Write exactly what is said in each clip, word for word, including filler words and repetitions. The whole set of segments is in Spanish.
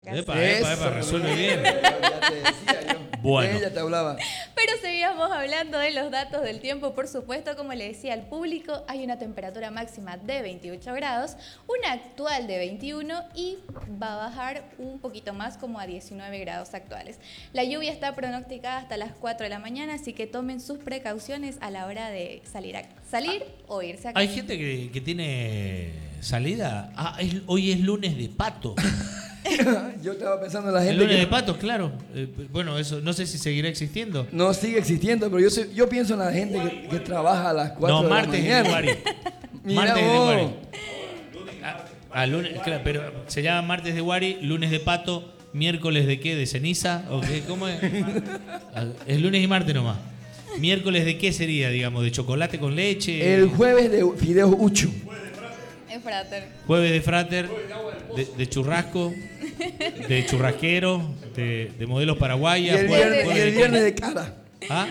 Epa, epa, epa, resuelve bien. Ya te decía yo. Bueno. Ella te hablaba. Pero seguíamos hablando de los datos del tiempo, por supuesto, como le decía al público, hay una temperatura máxima de veintiocho grados, una actual de veintiuno y va a bajar un poquito más como a diecinueve grados actuales. La lluvia está pronosticada hasta las cuatro de la mañana, así que tomen sus precauciones a la hora de salir, a, salir o irse a casa. Hay gente que, que tiene salida. Ah, es, hoy es lunes de pato. Yo estaba pensando en la gente El lunes que de patos, claro. Eh, bueno, eso no sé si seguirá existiendo. no sigue existiendo, pero yo sé- yo pienso en la gente que, que trabaja a las cuatro No, de la martes de mañana. Guari. Mira Martes de vos. Guari. Ah, ah, lunes, claro, pero se llama martes de Guari, lunes de pato, miércoles de qué, de ceniza, ¿o qué? ¿Cómo es? Ah, es lunes y martes nomás. Miércoles de qué sería, digamos, de chocolate con leche. El jueves de fideos ucho. Es frater. Jueves de frater, de, de churrasco, de churrasquero, de, de modelos Y paraguayas. el jueves- viernes, y jueves el de- viernes de cara. ¿Ah?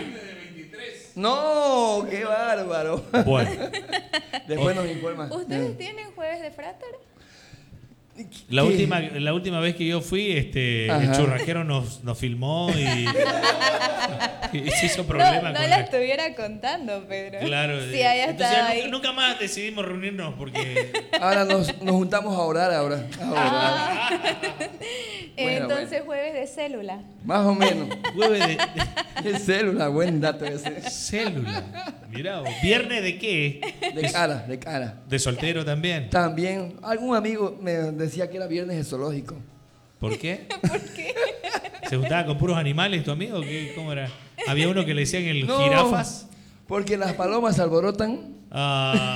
No, qué bárbaro. Bueno. Después nos informa. ¿Ustedes tienen jueves de frater? La ¿Qué? última, la última vez que yo fui, este, el Ajá. churrasquero nos, nos filmó y, y se hizo No, problema no con la la- estuviera contando, Pedro. Claro. Si haya Entonces, estado ya ahí. nunca, nunca más decidimos reunirnos porque Ahora nos, nos juntamos a orar ahora. A orar. Ah. Bueno, Entonces, jueves de célula. Más o menos. jueves de, Qué célula, buen dato ese. de célula. Mirá vos. ¿Viernes de qué? De cara, de cara. De soltero también. También, algún amigo me decía que era viernes de zoológico. ¿Por qué? ¿Por qué? ¿Se juntaba con puros animales tu amigo? ¿Qué, ¿Cómo era? Había uno que le decían el No, jirafas. Porque las palomas se alborotan, Ah,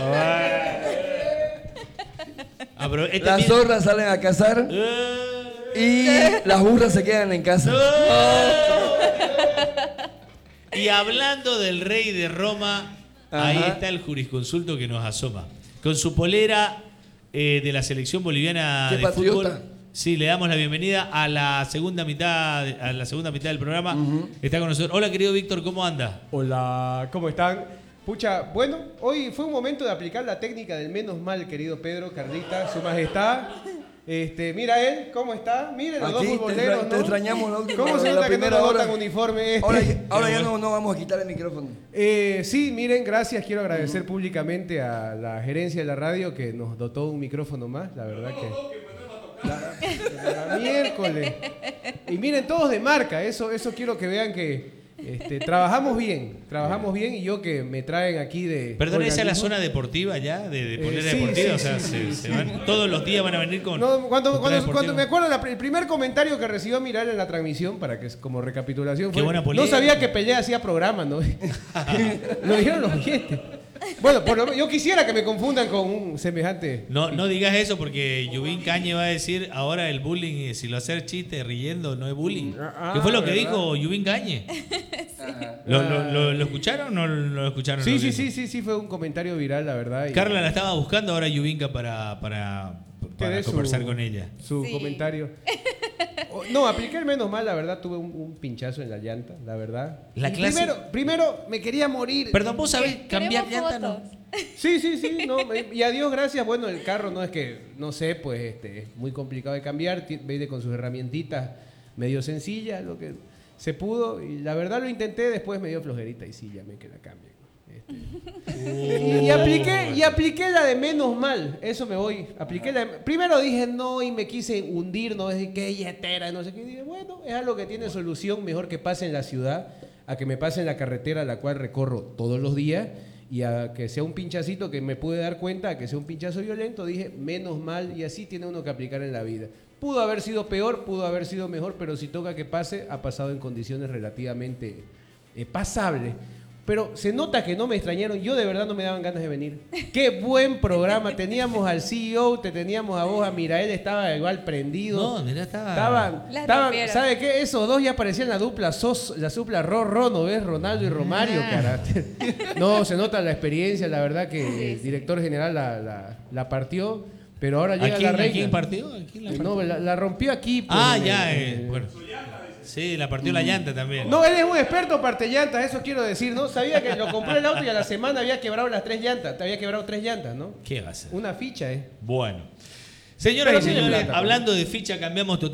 ah, pero este las mi- zorras salen a cazar Eh, y las burras se quedan en casa. Y hablando del rey de Roma, Ajá. ahí está el jurisconsulto que nos asoma. Con su polera eh, de la selección boliviana Qué de patriota. fútbol. Sí, le damos la bienvenida a la segunda mitad, a la segunda mitad del programa. Ujú. Está con nosotros. Hola, querido Víctor, ¿cómo anda? Hola, ¿cómo están? Pucha, bueno, hoy fue un momento de aplicar la técnica del menos mal, querido Pedro, Carlita, su majestad. Este, mira él, ¿cómo está? Miren los Aquí dos te futboleros, extra- te ¿no? extrañamos la última ¿Cómo hora, se la nota que no primera nos hora. botan uniforme este? Ahora, ya- ahora ya Qué no, no vamos a quitar el micrófono. Eh, sí, miren, gracias. Quiero agradecer públicamente a la gerencia de la radio que nos dotó un micrófono más. La verdad que. La, la miércoles. Y miren, todos de marca. Eso, eso quiero que vean que este, trabajamos bien. Trabajamos bien y yo que me traen aquí de. Perdón, ¿esa es la organismo. zona deportiva ya? ¿De, de Eh, polera sí, deportiva? sí, o sea, sí, se, sí, se sí. van, todos los días van a venir con. No, cuando, con cuando, polera cuando me deportiva. acuerdo la- el primer comentario que recibió Miral en la transmisión, para que es como recapitulación, Qué fue, buena no polera. sabía que Pelé hacía programa, ¿no? Lo dijeron los oyentes. Bueno, por lo- yo quisiera que me confundan con un semejante. No, no digas eso porque Yubín Cañe va a decir ahora el bullying, eh, si lo hacer chiste riendo no es bullying. Ah, ¿Qué fue lo que ¿verdad? dijo Yubín Cañe? ¿Lo, lo, lo- lo escucharon o no lo escucharon? Sí, Lo sí, que- sí, sí, sí, fue un comentario viral, la verdad. y- Carla la estaba buscando ahora Yubinka para, para, que para dé su- conversar con ella. Su Sí. comentario. Oh, No, apliqué el menos mal, la verdad, tuve un, un pinchazo en la llanta, la verdad. La Y clase- Primero, primero me quería morir. Perdón, ¿vos sabés Que- cambiar queremos llanta? No? fotos. Sí, sí, sí, no, me- y a Dios gracias, bueno, el carro no es que, no sé, pues este, es muy complicado de cambiar, ti- viene con sus herramientitas medio sencillas, lo que se pudo, y la verdad lo intenté, después me dio flojerita y sí, llamé que la cambie. Este. Y, y apliqué, y apliqué la de menos mal, eso me voy, apliqué la de- primero dije no y me quise hundir, no es que yetera, no sé qué, y dije bueno, es algo que tiene solución, mejor que pase en la ciudad, a que me pase en la carretera a la cual recorro todos los días, y a que sea un pinchacito que me pude dar cuenta, a que sea un pinchazo violento, dije menos mal, y así tiene uno que aplicar en la vida. Pudo haber sido peor, pudo haber sido mejor, pero si toca que pase, ha pasado en condiciones relativamente eh, pasables. Pero se nota que no me extrañaron, yo de verdad no me daban ganas de venir. Qué buen programa, teníamos al C E O, te teníamos a vos, a Mirael, estaba igual prendido. No, mirá, estaba. Estaban, La estaban rompieron. ¿sabe qué? Esos dos ya parecían la dupla sos, la supla Rorro, ¿no ves? Ronaldo y Romario, Ah. carácter. No, se nota la experiencia, la verdad que Sí, el sí. director general la, la, la partió, pero ahora llega ¿A quién, la ¿A reina. quién partió? ¿A quién la partió? No, la, la rompió aquí. pues, Ah, en el- ya, en eh, el- bueno. Sí, la partió la llanta también. No, él es un experto parte llantas, eso quiero decir, ¿no? Sabía que lo compró el auto y a la semana había quebrado las tres llantas, te había quebrado tres llantas, ¿no? ¿Qué va a hacer? Una ficha, ¿eh? Bueno. Señoras Pero y tiene señores, plata, hablando de ficha, cambiamos totalmente.